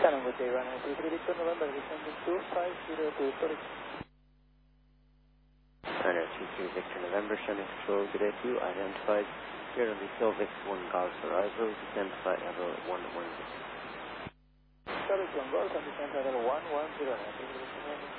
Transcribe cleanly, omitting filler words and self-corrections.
Tango J, runway 23, Victor November, descending 2502, sorry. Runway 23, Victor November, Shannon Control, good day to you. Identified here on the Silvix 1 Golf arrival, descent flight level 110. Silvix 1 Golf, and descent level 110.